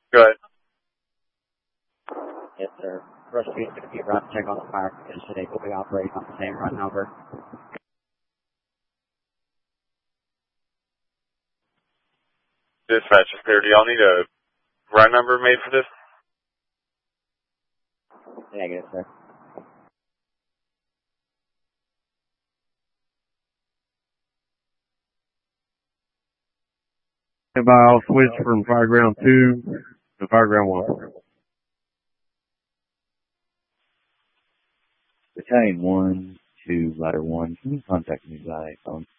Go ahead. Yes, sir. Rush 2 is going to be around to check on the fire because today we'll be operating on the same run number. Dispatch is clear. Do y'all need a run number made for this? Negative, sir. I'll switch from Fireground 2 to Fireground 1. Battalion 1 to Ladder 1, can you contact me by phone?